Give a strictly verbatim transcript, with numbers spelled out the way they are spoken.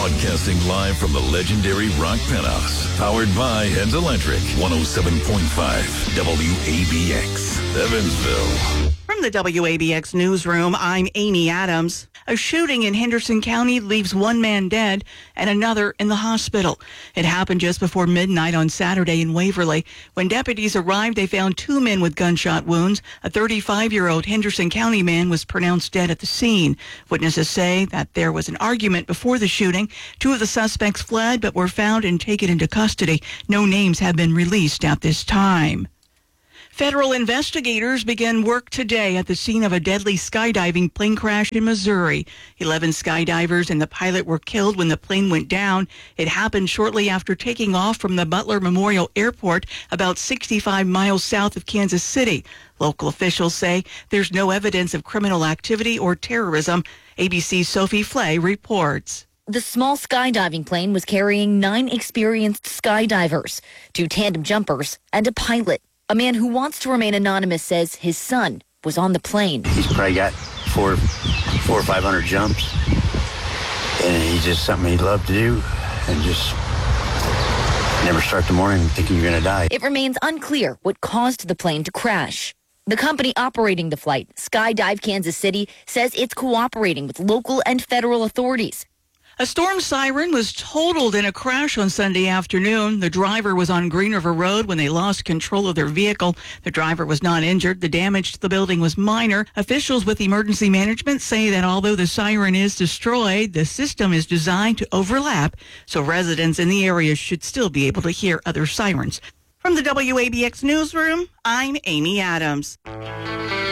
Broadcasting live from the legendary Rock Penthouse. Powered by Heads Electric. one oh seven point five W A B X, Evansville. From the W A B X newsroom, I'm Amy Adams. A shooting in Henderson County leaves one man dead and another in the hospital. It happened just before midnight on Saturday in Waverly. When deputies arrived, they found two men with gunshot wounds. A thirty-five-year-old Henderson County man was pronounced dead at the scene. Witnesses say that there was an argument before the shooting. Two of the suspects fled but were found and taken into custody. No names have been released at this time. Federal investigators began work today at the scene of a deadly skydiving plane crash in Missouri. Eleven skydivers and the pilot were killed when the plane went down. It happened shortly after taking off from the Butler Memorial Airport about sixty-five miles south of Kansas City. Local officials say there's no evidence of criminal activity or terrorism. A B C's Sophie Flay reports. The small skydiving plane was carrying nine experienced skydivers, two tandem jumpers, and a pilot. A man who wants to remain anonymous says his son was on the plane. He's probably got four, four or five hundred jumps, and he's just something he'd love to do, and just never start the morning thinking you're going to die. It remains unclear what caused the plane to crash. The company operating the flight, Skydive Kansas City, says it's cooperating with local and federal authorities. A storm siren was totaled in a crash on Sunday afternoon. The driver was on Green River Road when they lost control of their vehicle. The driver was not injured. The damage to the building was minor. Officials with emergency management say that although the siren is destroyed, the system is designed to overlap, so residents in the area should still be able to hear other sirens. From the W A B X newsroom, I'm Amy Adams.